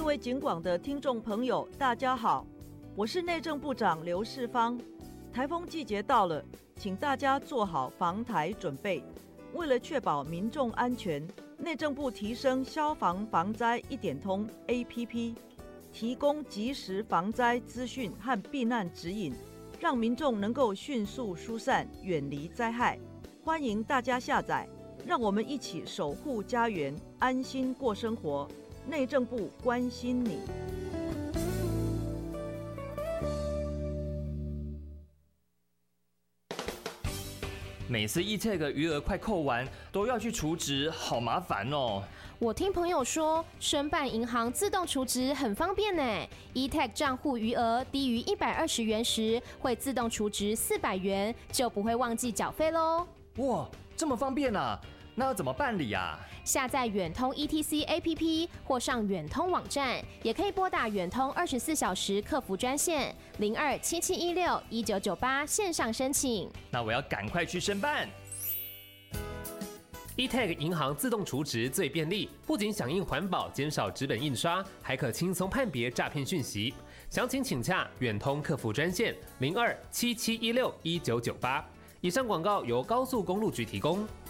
各位警广的听众朋友，大家好，我是内政部长刘世芳。台风季节到了，请大家做好防台准备。为了确保民众安全，内政部提升消防防灾一点通 APP， 提供即时防灾资讯和避难指引，让民众能够迅速疏散，远离灾害。欢迎大家下载，让我们一起守护家园，安心过生活。内政部关心你。 每次 eTag 余额快扣完，都要去储值，好麻烦哦。 我听朋友说，申办银行自动储值很方便呢。eTag 账户余额低于120元时，会自动储值400元，就不会忘记缴费喽。 哇，这么方便啊！那要怎么办理啊？ 下载远通 ETC APP 或上远通网站，也可以拨打远通24小时客服专线0277161998线上申请。 那我要赶快去申办。 eTag 银行自动储值最便利，不仅响应环保，减少纸本印刷，还可轻松判别诈骗讯息。详情请洽远通客服专线0277161998。以上广告由高速公路局提供。